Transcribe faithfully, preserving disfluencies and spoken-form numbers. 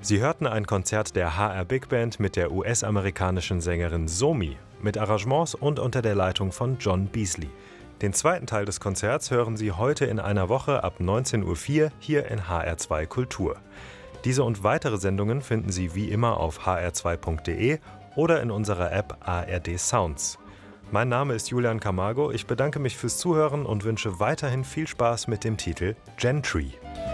Sie hörten ein Konzert der H R Big Band mit der U S-amerikanischen Sängerin Somi, mit Arrangements und unter der Leitung von John Beasley. Den zweiten Teil des Konzerts hören Sie heute in einer Woche ab neunzehn Uhr vier hier in H R zwei Kultur. Diese und weitere Sendungen finden Sie wie immer auf h r zwei punkt d e oder in unserer App A R D Sounds. Mein Name ist Julian Camargo, ich bedanke mich fürs Zuhören und wünsche weiterhin viel Spaß mit dem Titel Gentry.